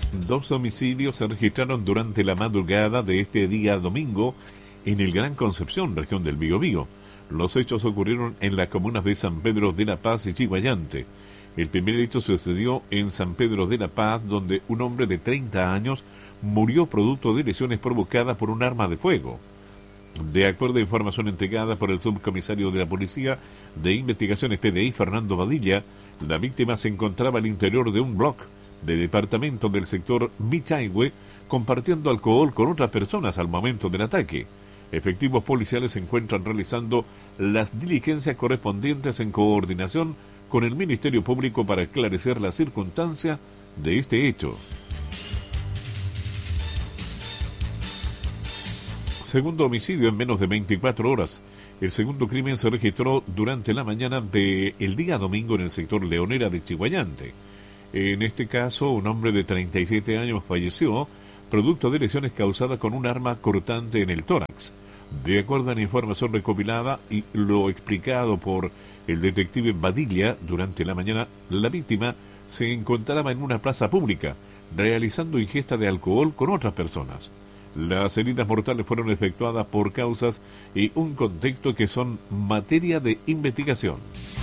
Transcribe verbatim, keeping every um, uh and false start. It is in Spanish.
Dos homicidios se registraron durante la madrugada de este día domingo en el Gran Concepción, región del Biobío. Los hechos ocurrieron en las comunas de San Pedro de la Paz y Chiguayante. El primer hecho sucedió en San Pedro de la Paz, donde un hombre de treinta años murió producto de lesiones provocadas por un arma de fuego. De acuerdo a información entregada por el subcomisario de la Policía de Investigaciones P D I, Fernando Badilla, la víctima se encontraba al interior de un bloque de departamento del sector Michaihue, compartiendo alcohol con otras personas al momento del ataque. Efectivos policiales se encuentran realizando las diligencias correspondientes en coordinación con el Ministerio Público para esclarecer la circunstancia de este hecho. Segundo homicidio en menos de veinticuatro horas. El segundo crimen se registró durante la mañana del día domingo en el sector Leonera de Chiguayante. En este caso, un hombre de treinta y siete años falleció producto de lesiones causadas con un arma cortante en el tórax. De acuerdo a la información recopilada y lo explicado por el detective Badilla, durante la mañana la víctima se encontraba en una plaza pública realizando ingesta de alcohol con otras personas. Las heridas mortales fueron efectuadas por causas y un contexto que son materia de investigación.